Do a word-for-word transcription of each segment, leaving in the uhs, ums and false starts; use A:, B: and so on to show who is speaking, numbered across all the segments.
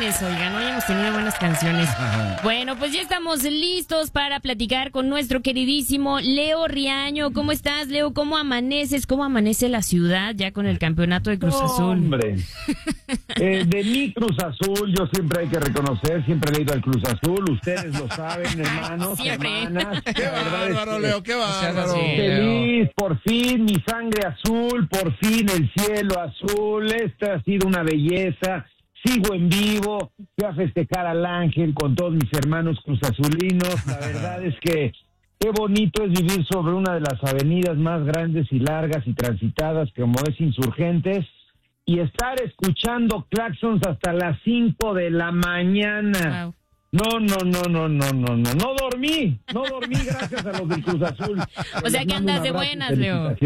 A: canciones, oigan, hoy hemos tenido buenas canciones. Ajá. Bueno, pues ya estamos listos para platicar con nuestro queridísimo Leo Riaño. ¿Cómo estás, Leo? ¿Cómo amaneces? ¿Cómo amanece la ciudad ya con el campeonato de Cruz Azul?
B: Hombre, eh, de mi Cruz Azul, yo siempre hay que reconocer, siempre he ido al Cruz Azul, ustedes lo saben, hermanos,
A: siempre.
B: hermanas.
C: Qué bárbaro, Leo, qué bárbaro.
B: Feliz, por fin, mi sangre azul, por fin el cielo azul, esta ha sido una belleza. Sigo en vivo, fui a festejar al Ángel con todos mis hermanos cruzazulinos. La verdad es que qué bonito es vivir sobre una de las avenidas más grandes y largas y transitadas como es Insurgentes y estar escuchando claxons hasta las cinco de la mañana. Wow. No, no, no, no, no, no, no, no dormí, no dormí gracias a los del Cruz Azul.
A: O sea que andas de buenas, Leo.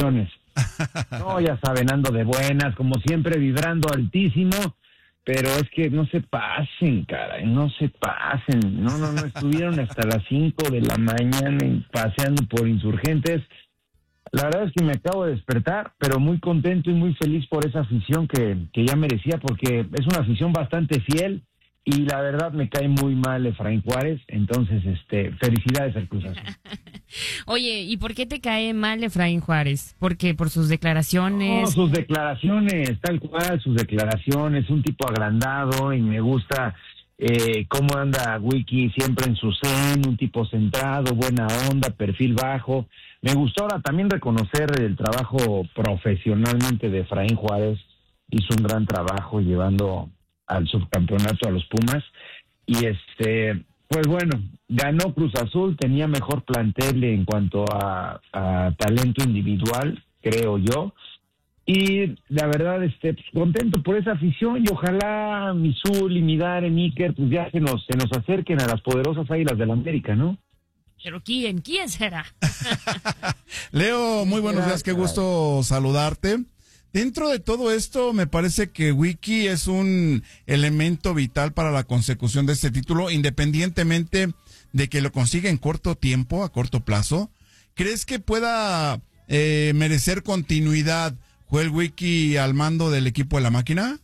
B: No, ya saben, ando de buenas, como siempre vibrando altísimo. Pero es que no se pasen, caray, no se pasen. No, no, no, estuvieron hasta las cinco de la mañana paseando por Insurgentes. La verdad es que me acabo de despertar, pero muy contento y muy feliz por esa afición que, que ya merecía, porque es una afición bastante fiel y la verdad me cae muy mal Efraín Juárez. Entonces, este, felicidades al Cruz Azul.
A: Oye, ¿y por qué te cae mal Efraín Juárez? ¿Por qué? ¿Por sus declaraciones?
B: No, sus declaraciones, tal cual, sus declaraciones, un tipo agrandado y me gusta eh, cómo anda Wiki siempre en su zen, un tipo centrado, buena onda, perfil bajo. Me gustó ahora también reconocer el trabajo profesionalmente de Efraín Juárez, hizo un gran trabajo llevando al subcampeonato a los Pumas y este... Pues bueno, ganó Cruz Azul, tenía mejor plantel en cuanto a, a talento individual, creo yo, y la verdad, este, pues, contento por esa afición y ojalá mi Zul y mi Dare, mi Iker, pues ya se nos, se nos acerquen a las poderosas Águilas del América, ¿no?
A: ¿Pero quién? ¿Quién será?
C: Leo, muy buenos días, qué gusto saludarte. Dentro de todo esto, me parece que Wiki es un elemento vital para la consecución de este título, independientemente de que lo consiga en corto tiempo, a corto plazo. ¿Crees que pueda eh, merecer continuidad Joel Wiki al mando del equipo de la máquina?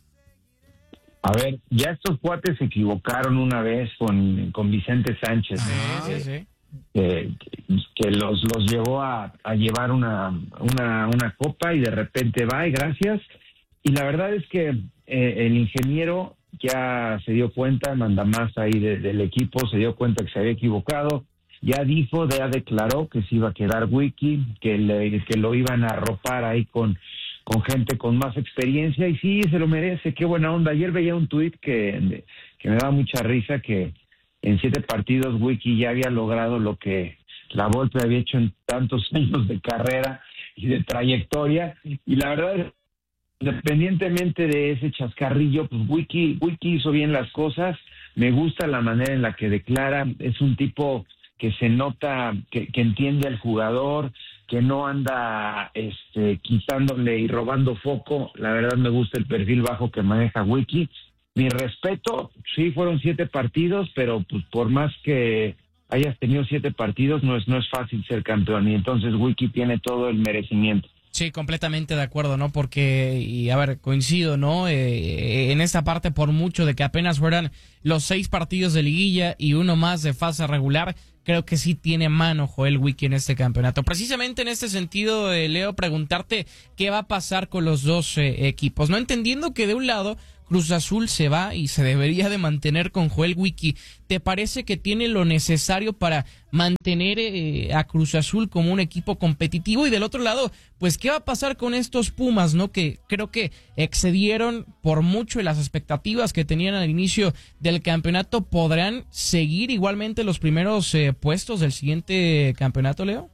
B: A ver, ya estos cuates se equivocaron una vez con, con Vicente Sánchez.
A: Ah, sí, sí, sí.
B: Eh, que los los llevó a, a llevar una, una una copa y de repente va y gracias y la verdad es que eh, el ingeniero ya se dio cuenta, manda más ahí de, del equipo, se dio cuenta que se había equivocado, ya dijo, ya declaró que se iba a quedar Wiki, que le, que lo iban a arropar ahí con con gente con más experiencia y sí, se lo merece, qué buena onda. Ayer veía un tuit que, que me daba mucha risa, que en siete partidos Wiki ya había logrado lo que la Volpe había hecho en tantos años de carrera y de trayectoria. Y la verdad, independientemente de ese chascarrillo, pues Wiki, Wiki hizo bien las cosas. Me gusta la manera en la que declara. Es un tipo que se nota, que, que entiende al jugador, que no anda este, quitándole y robando foco. La verdad me gusta el perfil bajo que maneja Wiki. Mi respeto, sí, fueron siete partidos, pero pues por más que hayas tenido siete partidos, no es no es fácil ser campeón, y entonces Wiki tiene todo el merecimiento.
D: Sí, completamente de acuerdo, ¿no? Porque, y a ver, coincido, ¿no? Eh, en esta parte, por mucho de que apenas fueran los seis partidos de liguilla y uno más de fase regular, creo que sí tiene mano Joel Wiki en este campeonato. Precisamente en este sentido, eh, Leo, preguntarte qué va a pasar con los dos eh, equipos, ¿no? Entendiendo que de un lado Cruz Azul se va y se debería de mantener con Joel Wiki. ¿Te parece que tiene lo necesario para mantener eh, a Cruz Azul como un equipo competitivo? Y del otro lado, pues, ¿qué va a pasar con estos Pumas, no? Que creo que excedieron por mucho las expectativas que tenían al inicio del campeonato. ¿Podrán seguir igualmente los primeros eh, puestos del siguiente campeonato, Leo?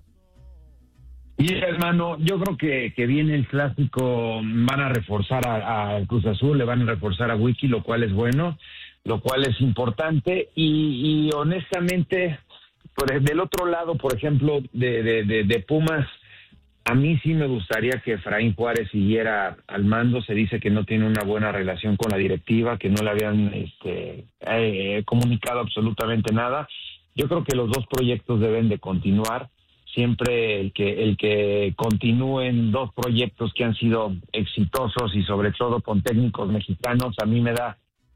B: Y hermano, yo creo que, que viene el clásico, van a reforzar a, a Cruz Azul, le van a reforzar a Wiki, lo cual es bueno, lo cual es importante, y, y honestamente, por, del otro lado, por ejemplo, de, de, de, de Pumas, a mí sí me gustaría que Efraín Juárez siguiera al mando. Se dice que no tiene una buena relación con la directiva, que no le habían este, eh, comunicado absolutamente nada. Yo creo que los dos proyectos deben de continuar. Siempre el que el que continúen dos proyectos que han sido exitosos y sobre todo con técnicos mexicanos, a mí me da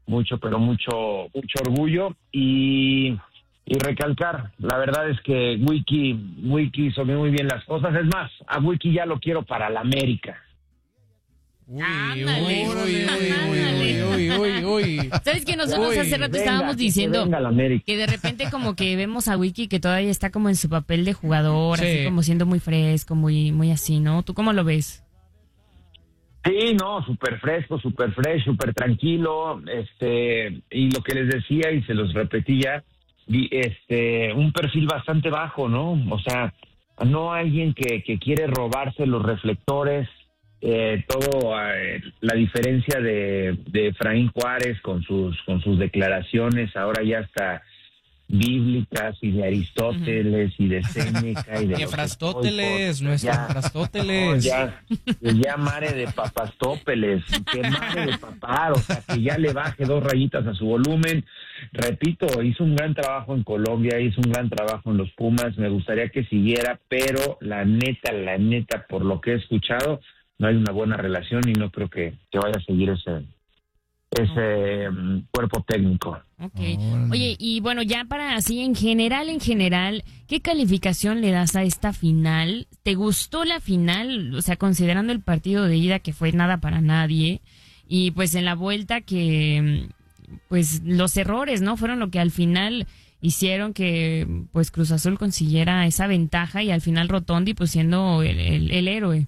B: mucho, pero mucho, mucho orgullo y, y recalcar, la verdad es que Wiki, Wiki hizo muy bien las cosas, es más, a Wiki ya lo quiero para la América.
D: Uy,
A: Ándale,
D: uy, uy, uy, uy, uy, uy, uy.
A: ¿Sabes que nosotros
D: Uy,
A: hace rato
B: venga,
A: estábamos
B: que
A: diciendo
B: venga la América.
A: que de repente como que vemos a Wiki que todavía está como en su papel de jugador,
D: Sí.
A: así como siendo muy fresco, muy, muy así, ¿no? ¿Tú cómo lo ves?
B: Sí, no, súper fresco, súper fresh, súper tranquilo, este, y lo que les decía y se los repetí ya, vi- este, un perfil bastante bajo, ¿no? O sea, no alguien que, que quiere robarse los reflectores, eh, todo, eh, la diferencia de, de Efraín Juárez con sus, con sus declaraciones, ahora ya está bíblicas y de Aristóteles y de Séneca y de
D: Y
B: los
D: Efrastóteles,
B: estoicos.
D: nuestro
B: Ya,
D: Efrastóteles.
B: no, ya, ya mare de papastópeles, que mare de papar, o sea, que ya le baje dos rayitas a su volumen. Repito, hizo un gran trabajo en Colombia, hizo un gran trabajo en los Pumas, me gustaría que siguiera, pero la neta, la neta, por lo que he escuchado, no hay una buena relación y no creo que, que vaya a seguir ese, ese um, cuerpo técnico.
A: Okay. Oye, y bueno, ya para así, en general, en general, ¿qué calificación le das a esta final? ¿Te gustó la final? O sea, considerando el partido de ida que fue nada para nadie, y pues en la vuelta que, pues los errores, ¿no? Fueron lo que al final hicieron que, pues Cruz Azul consiguiera esa ventaja y al final Rotondi, pues siendo el, el, el héroe.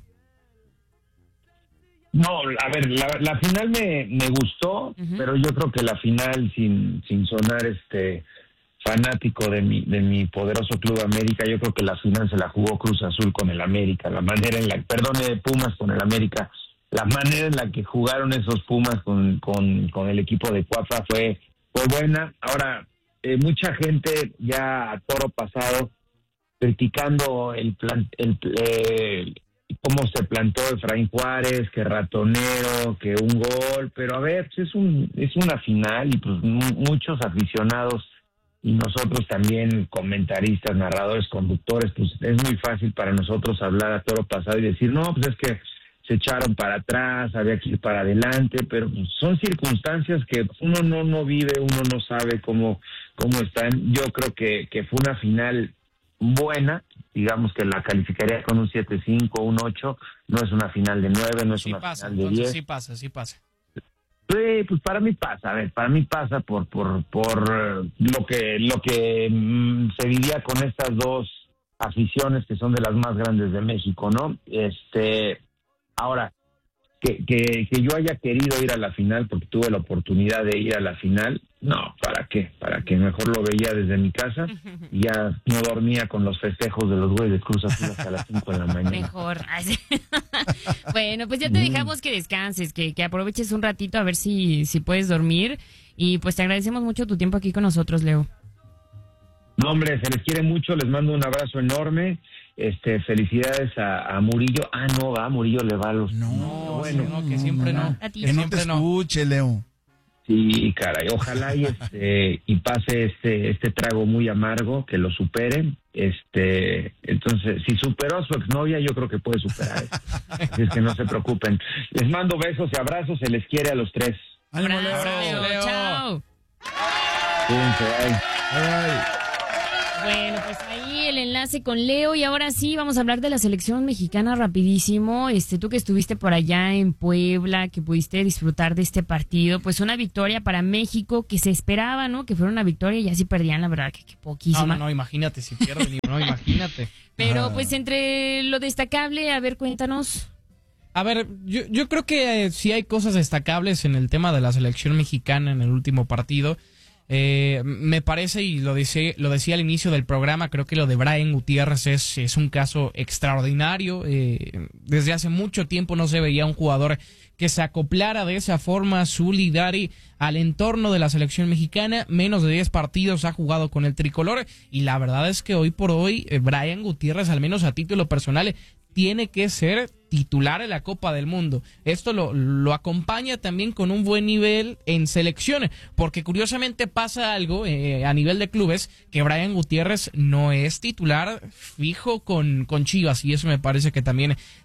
B: No, a ver, la, la final me, me gustó,
A: Uh-huh.
B: pero yo creo que la final, sin sin sonar este fanático de mi de mi poderoso Club América, yo creo que la final se la jugó Cruz Azul con el América, la manera en la, perdón, eh, Pumas con el América, la manera en la que jugaron esos Pumas con con, con el equipo de Cuapa fue fue buena. Ahora, eh, mucha gente ya a toro pasado criticando el plan, el eh, cómo se plantó Efraín Juárez, que ratonero, que un gol, pero a ver, pues es un es una final y pues m- muchos aficionados y nosotros también comentaristas, narradores, conductores, pues es muy fácil para nosotros hablar a toro pasado y decir, no, pues es que se echaron para atrás, había que ir para adelante, pero pues, son circunstancias que uno no no vive, uno no sabe cómo cómo están. Yo creo que que fue una final buena, digamos que la calificaría con un siete cinco, un ocho, no es una final de nueve, no es
D: Sí
B: una
D: pasa,
B: final de
D: entonces
B: diez.
D: sí pasa, sí pasa.
B: Sí, pues para mí pasa, a ver, para mí pasa por por por eh, lo que lo que mm, se vivía con estas dos aficiones que son de las más grandes de México, ¿no? Este, ahora que que que yo haya querido ir a la final porque tuve la oportunidad de ir a la final, no, ¿para qué? Para que mejor lo veía desde mi casa y ya no dormía con los festejos de los güeyes de Cruz Azul hasta las cinco de la mañana.
A: Mejor. Ay, sí. Bueno, pues ya te dejamos que descanses, que, que aproveches un ratito a ver si, si puedes dormir. Y pues te agradecemos mucho tu tiempo aquí con nosotros, Leo.
B: No, hombre, se les quiere mucho, les mando un abrazo enorme. Este, felicidades a, a Murillo. Ah, no, va, Murillo le va a los...
C: No,
B: bueno,
D: no, que siempre no.
A: A ti.
C: Que no te
D: Siempre no.
C: escuche, Leo.
B: sí, caray, ojalá y este y pase este este trago muy amargo, que lo supere. Este, entonces, si superó a su exnovia, yo creo que puede superar esto. Así es que no se preocupen. Les mando besos y abrazos, se les quiere a los tres.
C: ¡Ánimo,
A: Abrazo,
C: Leo!
A: Leo.
D: Leo.
A: Chao.
B: Cuídense, bye.
C: Ay.
A: Bueno, pues ahí el enlace con Leo y ahora sí vamos a hablar de la selección mexicana rapidísimo. Este, tú que estuviste por allá en Puebla, que pudiste disfrutar de este partido, pues una victoria para México que se esperaba, ¿no? Que fuera una victoria y así perdían, la verdad, que, que
D: No,
A: poquísima.
D: no, no, imagínate si pierden, no, imagínate.
A: Pero
C: Ah.
A: pues entre lo destacable, a ver, cuéntanos.
D: A ver, yo, yo creo que eh, sí hay cosas destacables en el tema de la selección mexicana en el último partido. Eh, me parece, y lo decía, lo decía al inicio del programa, creo que lo de Brian Gutiérrez es, es un caso extraordinario. Eh, desde hace mucho tiempo no se veía un jugador que se acoplara de esa forma Zulidari al entorno de la selección mexicana. Menos de diez partidos ha jugado con el tricolor y la verdad es que hoy por hoy eh, Brian Gutiérrez, al menos a título personal, tiene que ser titular en la Copa del Mundo. Esto lo, lo acompaña también con un buen nivel en selecciones, porque curiosamente pasa algo eh, a nivel de clubes, que Brian Gutiérrez no es titular fijo con, con Chivas, y eso me parece que también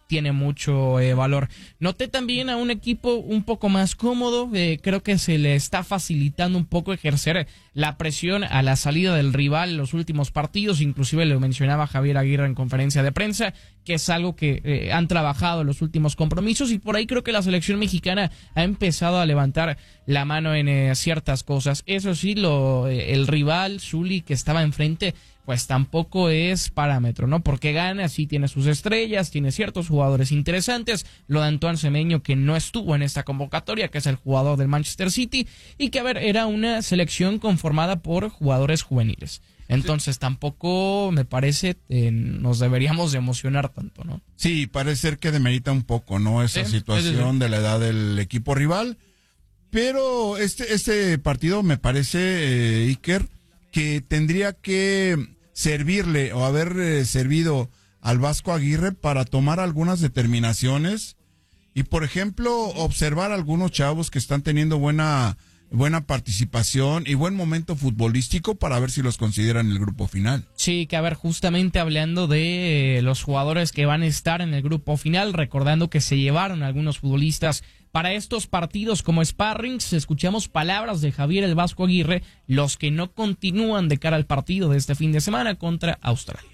D: tiene mucho eh, valor. Noté también a un equipo un poco más cómodo, eh, creo que se le está facilitando un poco ejercer la presión a la salida del rival en los últimos partidos, inclusive lo mencionaba Javier Aguirre en conferencia de prensa, que es algo que eh, han trabajado en los últimos compromisos, y por ahí creo que la selección mexicana ha empezado a levantar la mano en eh, ciertas cosas. Eso sí, lo eh, el rival, Zuli, que estaba enfrente, pues tampoco es parámetro, ¿no? Porque gana, sí tiene sus estrellas, tiene ciertos jugadores interesantes, lo de Antoine Semenyo, que no estuvo en esta convocatoria, que es el jugador del Manchester City, y que, a ver, era una selección conformada por jugadores juveniles. Entonces, sí, tampoco me parece eh, nos deberíamos de emocionar tanto, ¿no?
C: Sí, parece ser que demerita un poco, ¿no? Esa sí, situación sí, sí. de la edad del equipo rival, pero este, este partido me parece, eh, Iker, que tendría que servirle o haber eh, servido al Vasco Aguirre para tomar algunas determinaciones y, por ejemplo, observar a algunos chavos que están teniendo buena buena participación y buen momento futbolístico para ver si los consideran en el grupo final.
D: Sí, que a ver, justamente hablando de eh, los jugadores que van a estar en el grupo final, recordando que se llevaron algunos futbolistas para estos partidos como sparrings, escuchamos palabras de Javier el Vasco Aguirre, los que no continúan de cara al partido de este fin de semana contra Australia.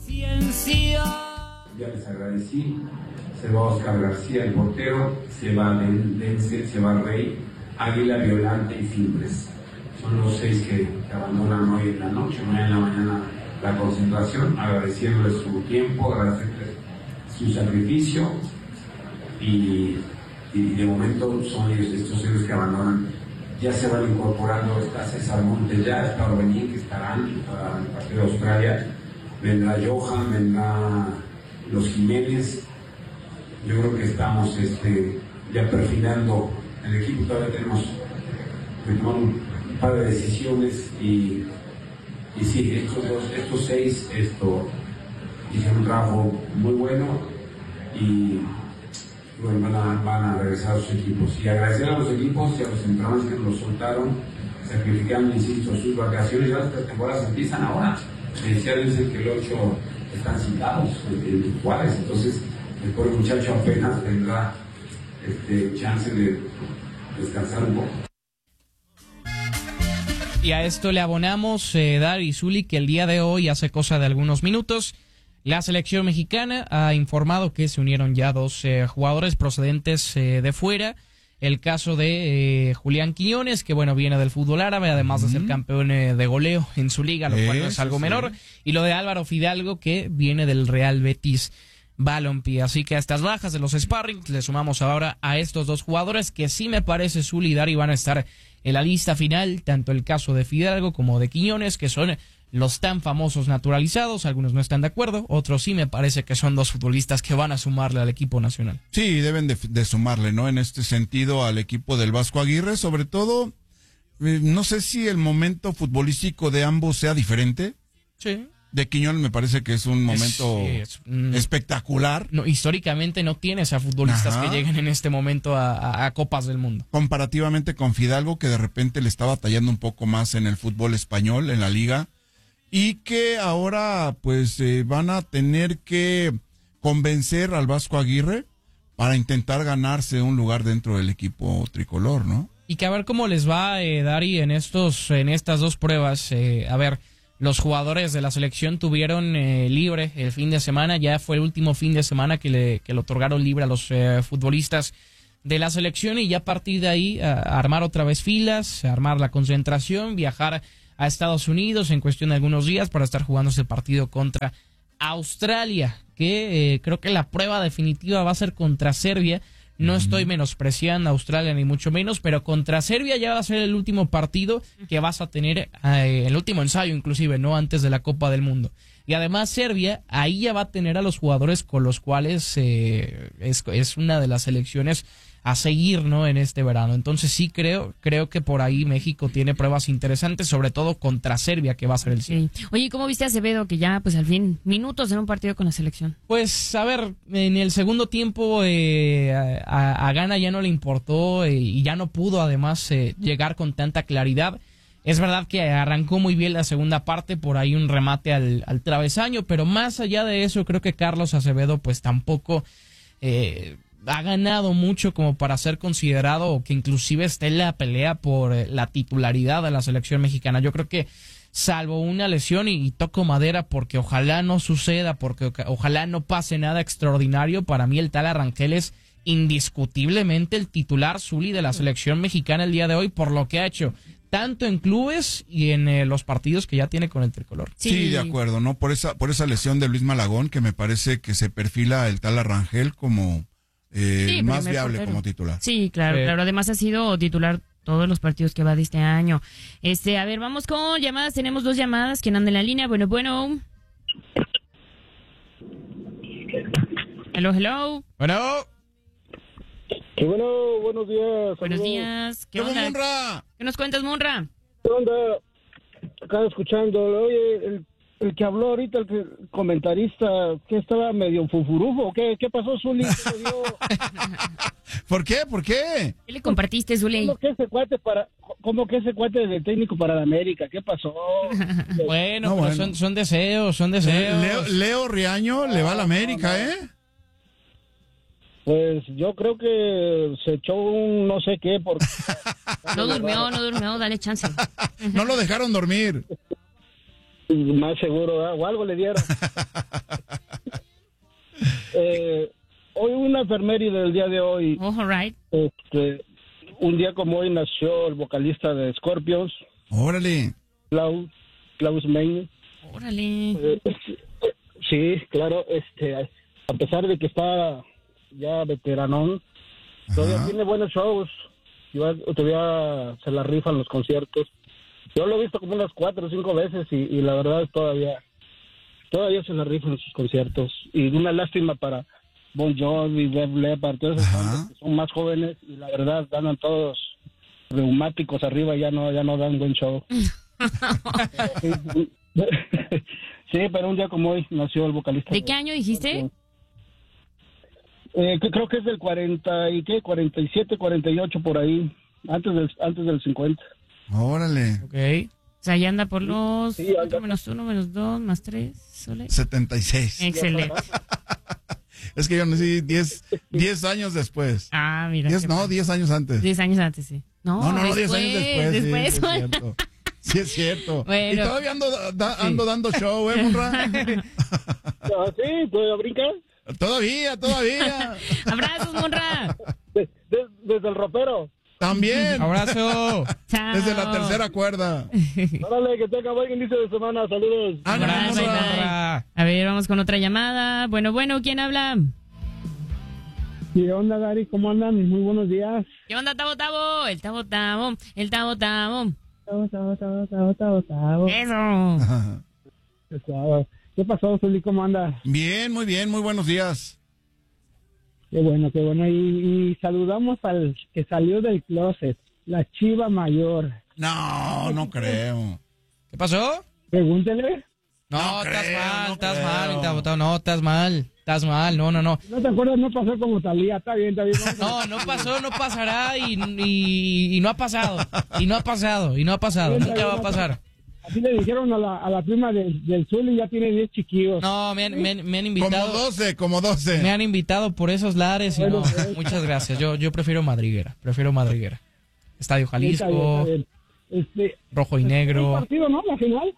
E: Ya les agradecí, se va Oscar García, el portero, se va Lense, se va Rey, Águila, Violante y Fimbres. Son los seis que, que abandonan hoy en la noche, mañana en la mañana la concentración, agradeciéndoles su tiempo, agradecerles su sacrificio y, y de momento son ellos, estos héroes que abandonan. Ya se van incorporando, está César Montes, ya está Orbelín, que estarán para el partido de Australia, vendrá Johan, vendrá los Jiménez. Yo creo que estamos este, ya perfilando el equipo, todavía tenemos que tomar un par de decisiones y, y sí, estos, dos, estos seis esto, hicieron un trabajo muy bueno y bueno, van, a, van a regresar a sus equipos. Y agradecer a los equipos y a los entrenadores que nos soltaron, sacrificando, insisto, sus vacaciones. Las pretemporadas empiezan ahora. Me decían que el ocho están citados en Juárez, entonces el pobre muchacho apenas tendrá este, chance de descansar un poco.
D: Y a esto le abonamos, eh, Dari Zuli, que el día de hoy, hace cosa de algunos minutos, la selección mexicana ha informado que se unieron ya dos eh, jugadores procedentes eh, de fuera. El caso de eh, Julián Quiñones, que bueno, viene del fútbol árabe, además uh-huh. de ser campeón eh, de goleo en su liga, lo cual Eso, no es algo sí. menor. Y lo de Álvaro Fidalgo, que viene del Real Betis Balompié. Así que a estas bajas de los sparrings le sumamos ahora a estos dos jugadores que sí me parece Zuli y Dari van a estar en la lista final, tanto el caso de Fidalgo como de Quiñones, que son los tan famosos naturalizados. Algunos no están de acuerdo, otros sí me parece que son dos futbolistas que van a sumarle al equipo nacional.
C: Sí, deben de, de sumarle, ¿no? En este sentido al equipo del Vasco Aguirre, sobre todo, eh, no sé si el momento futbolístico de ambos sea diferente.
D: Sí.
C: De Quiñones me parece que es un momento es, es, espectacular.
D: No, históricamente no tienes a futbolistas Ajá. que lleguen en este momento a, a, a Copas del Mundo.
C: Comparativamente con Fidalgo, que de repente le está batallando un poco más en el fútbol español, en la liga, y que ahora pues eh, van a tener que convencer al Vasco Aguirre para intentar ganarse un lugar dentro del equipo tricolor, ¿no?
D: Y que a ver cómo les va, eh, Dari, en estos en estas dos pruebas. Eh, a ver, los jugadores de la selección tuvieron eh, libre el fin de semana, ya fue el último fin de semana que le, que le otorgaron libre a los eh, futbolistas de la selección, y ya a partir de ahí a, a armar otra vez filas, a armar la concentración, viajar a Estados Unidos en cuestión de algunos días para estar jugando ese partido contra Australia, que eh, creo que la prueba definitiva va a ser contra Serbia. No estoy menospreciando a Australia ni mucho menos, pero contra Serbia ya va a ser el último partido que vas a tener, eh, el último ensayo inclusive, no antes de la Copa del Mundo. Y además Serbia ahí ya va a tener a los jugadores con los cuales eh, es, es una de las selecciones a seguir, ¿no? En este verano. Entonces sí creo, creo que por ahí México tiene pruebas interesantes, sobre todo contra Serbia, que va a ser el cien.
A: Sí. Oye, ¿cómo viste a Acevedo, que ya pues al fin minutos en un partido con la selección?
D: Pues a ver, en el segundo tiempo eh, a, a Gana ya no le importó eh, y ya no pudo además eh, llegar con tanta claridad. Es verdad que arrancó muy bien la segunda parte, por ahí un remate al, al travesaño, pero más allá de eso creo que Carlos Acevedo pues tampoco eh, ha ganado mucho como para ser considerado o que inclusive esté en la pelea por eh, la titularidad de la selección mexicana. Yo creo que salvo una lesión y, y toco madera porque ojalá no suceda, porque o, ojalá no pase nada extraordinario, para mí el Tala Rangel es indiscutiblemente el titular Zuli de la selección mexicana el día de hoy por lo que ha hecho tanto en clubes y en eh, los partidos que ya tiene con el tricolor.
C: Sí. sí, de acuerdo, ¿no? Por esa por esa lesión de Luis Malagón, que me parece que se perfila el Tala Rangel como eh, sí, más viable portero. Como titular.
A: Sí, claro, eh. claro. Además ha sido titular todos los partidos que va de este año. Este, a ver, vamos con llamadas. Tenemos dos llamadas. ¿Quién anda en la línea? Bueno, bueno. Hello, hello.
D: Bueno.
F: Qué bueno, buenos días.
A: Buenos días. ¿Qué onda?
C: Munra?
A: ¿Qué nos cuentas, Munra?
F: ¿Qué onda? Acá escuchando. Oye, el, el que habló ahorita, el, que, el comentarista, que estaba medio fufurufo. ¿Qué, qué pasó, Zuli? ¿Qué le dio?
C: ¿Por qué? ¿Por qué?
A: ¿Qué le compartiste, Zuli?
F: ¿Cómo que ese cuate para, cómo que ese cuate es el técnico para la América? ¿Qué pasó?
D: bueno,
C: no,
D: pero
C: bueno.
D: Son, son deseos, son deseos.
C: Leo, Leo Riaño le va a la América, ¿eh?
F: Pues yo creo que se echó un no sé qué porque...
A: no durmió, no durmió, dale chance.
C: No lo dejaron dormir.
F: Más seguro, ¿eh? O algo le dieron. eh, hoy una efeméride del día de hoy.
A: Oh, all right.
F: Este, un día como hoy nació el vocalista de Scorpions.
C: Órale.
F: Klaus, Klaus Meine.
A: Órale.
F: Eh, sí, claro, este, a pesar de que está ya veteranón, todavía Ajá. tiene buenos shows, todavía se la rifan los conciertos. Yo lo he visto como unas cuatro o cinco veces y, y la verdad todavía todavía se la rifan sus conciertos. Y una lástima para Bon Jovi, Def Leppard, todos esos bandas que son más jóvenes y la verdad andan todos reumáticos arriba y ya no, ya no dan buen show. Sí, pero un día como hoy nació el vocalista.
A: ¿De qué año dijiste?
F: Eh, que creo que es del cuarenta y qué, cuarenta y siete, cuarenta y ocho por ahí, antes del antes del cincuenta.
C: Órale.
A: Okay. O sea, ya anda por los
F: sí,
A: cuatro menos uno, menos dos, más tres, ¿sole?
C: setenta y seis.
A: Excelente.
C: Es que yo nací diez, diez años después.
A: Ah, mira.
C: diez, no, diez años antes.
A: diez años antes, sí. No,
C: no, no,
A: después,
C: diez años después.
A: Después.
C: Sí, sí es cierto. Sí es cierto.
A: Bueno.
C: Y todavía ando, da, ando sí. dando show, ¿eh, Munra?
F: Sí, ¿todavía brincas?
C: Todavía, todavía.
A: Abrazos, Munra.
F: De, de, desde el ropero.
C: También.
D: Abrazo.
A: Chao.
C: Desde la tercera cuerda.
F: Órale, que tenga buen inicio de semana. Saludos.
C: Abrazo,
A: bye, bye. A ver, vamos con otra llamada. Bueno, bueno, ¿quién habla?
F: ¿Qué onda, Dari? ¿Cómo andan? Muy buenos días.
A: ¿Qué onda, Tabo Tabo? El Tabo Tabo. El Tabo Tabo.
F: Tabo, tabo, tabo, tabo, tabo, tabo.
A: Eso.
F: Eso. ¿Qué pasó, Zuli? ¿Cómo andas?
C: Bien, muy bien, muy buenos días.
F: Qué bueno, qué bueno. Y, y saludamos al que salió del closet, la Chiva Mayor.
C: No, no creo.
D: ¿Qué pasó?
F: Pregúntele.
D: No,
C: No
D: estás
C: creo,
D: mal,
C: no
D: estás
C: creo.
D: mal, mi Tabo Tabo, no, estás mal, estás mal, no, no, no.
F: ¿No te acuerdas? No pasó como Talía, está bien, está bien.
D: No, no pasó, no pasará y, y, y no ha pasado, y no ha pasado, y no ha pasado, nunca va a pasar.
F: Así le dijeron a la, a la prima del, del Zuli, ya tiene diez chiquillos.
D: No, me han, me, han- me han invitado.
C: Como doce, como doce.
D: Me han invitado por esos lares y no, muchas gracias. Yo, yo prefiero Madriguera, prefiero Madriguera. Estadio
F: Está bien,
D: Jalisco,
F: está bien. Este,
D: rojo y
F: buen
D: negro.
F: partido, ¿no? La final.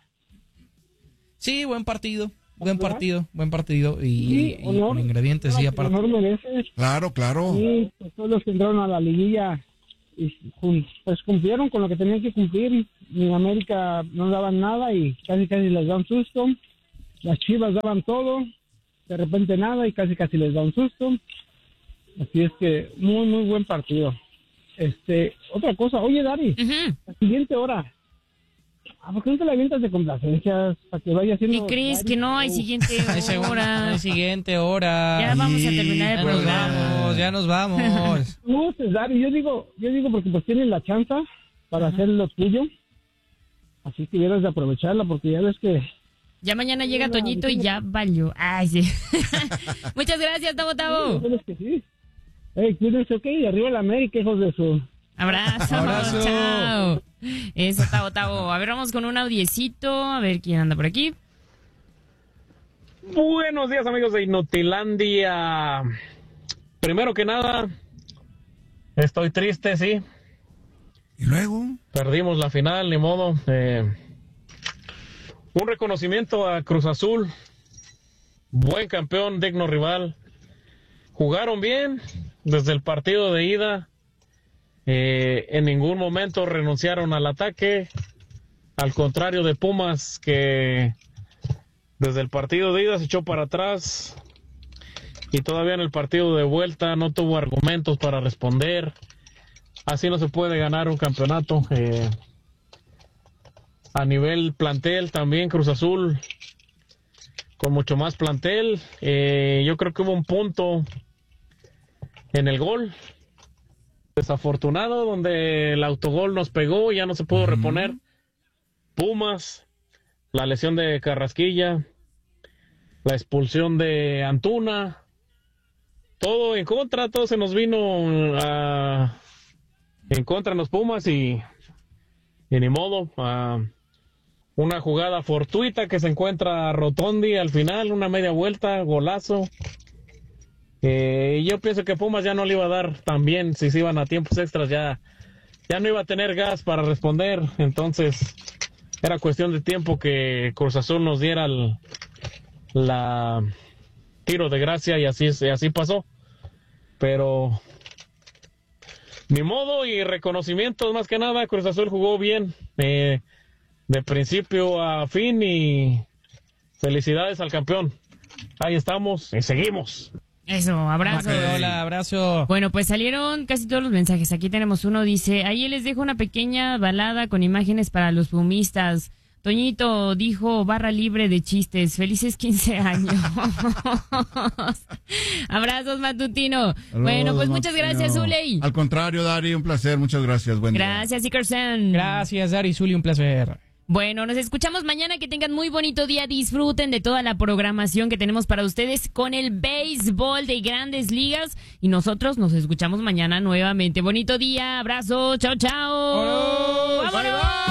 D: Sí, buen partido, buen partido, buen partido y,
F: Sí,
D: y
F: honor.
D: con ingredientes, sí, aparte.
F: Honor merece.
C: Claro, claro.
F: Sí, pues todos los que entraron a la liguilla y cum- pues cumplieron con lo que tenían que cumplir. En América no daban nada y casi casi les da un susto. Las Chivas daban todo, de repente nada y casi casi les da un susto. Así es que muy muy buen partido. Este, otra cosa, oye Dari,
A: Ujú.
F: la siguiente hora. Ah, ¿por qué no te la avientas de complacencias para que vaya haciendo?
A: ¿Qué crees? Que no hay siguiente
D: Hay segunda-
A: hora.
D: hay siguiente hora.
A: Ya vamos a
C: Sí,
A: terminar el
D: Ya nos
A: programa.
D: vamos, ya nos vamos.
F: No, pues, Dari, yo digo, yo digo porque pues tienes la chance para hacer lo tuyo. Así que debes de aprovecharla porque ya ves que...
A: Ya mañana llega Toñito y ya valió. Ay, sí. Muchas gracias, Tabo Tabo.
F: Sí, sabes que sí. Ey, cuídense, ok, y arriba la América, hijos de su...
A: Abrazo,
D: Abrazo.
A: chao. Eso, Tabo Tabo. A ver, vamos con un audiecito. A ver quién anda por aquí.
G: Buenos días, amigos de Inutilandia. primero que nada, estoy triste, sí.
C: ¿Y luego?
G: Perdimos la final, ni modo. Eh, un reconocimiento a Cruz Azul. Buen campeón, digno rival. Jugaron bien desde el partido de ida. Eh, en ningún momento renunciaron al ataque. Al contrario de Pumas, que desde el partido de ida se echó para atrás. Y todavía en el partido de vuelta no tuvo argumentos para responder. Así no se puede ganar un campeonato. Eh, a nivel plantel también Cruz Azul con mucho más plantel. Eh, yo creo que hubo un punto en el gol desafortunado donde el autogol nos pegó y ya no se pudo reponer. Pumas, la lesión de Carrasquilla, la expulsión de Antuna, todo en contra, todo se nos vino a, en contra en los Pumas y, y ni modo. A, una jugada fortuita que se encuentra Rotondi al final, una media vuelta, golazo. Eh, yo pienso que Pumas ya no le iba a dar tan bien si se iban a tiempos extras, ya, ya no iba a tener gas para responder, entonces era cuestión de tiempo que Cruz Azul nos diera el la tiro de gracia y así, así pasó. Pero ni modo, y reconocimientos más que nada. Cruz Azul jugó bien eh, de principio a fin y felicidades al campeón. Ahí estamos y seguimos.
A: Eso, abrazo.
D: Okay. Hola, abrazo.
A: Bueno, pues salieron casi todos los mensajes. Aquí tenemos uno, dice, ahí les dejo una pequeña balada con imágenes para los pumistas. Toñito dijo barra libre de chistes. Felices quince años. Abrazos, Matutino.
C: Saludos,
A: bueno, pues muchas
C: Matutino.
A: gracias, Zuley.
C: Al contrario, Dari, un placer. Muchas gracias. Buen día.
A: Gracias, Ikersen.
D: Gracias, Dari, Zuli, un placer.
A: Bueno, nos escuchamos mañana. Que tengan muy bonito día. Disfruten de toda la programación que tenemos para ustedes con el béisbol de Grandes Ligas. Y nosotros nos escuchamos mañana nuevamente. Bonito día. Abrazo. Chao, chao.
C: ¡Vámonos!
A: ¡Vámonos!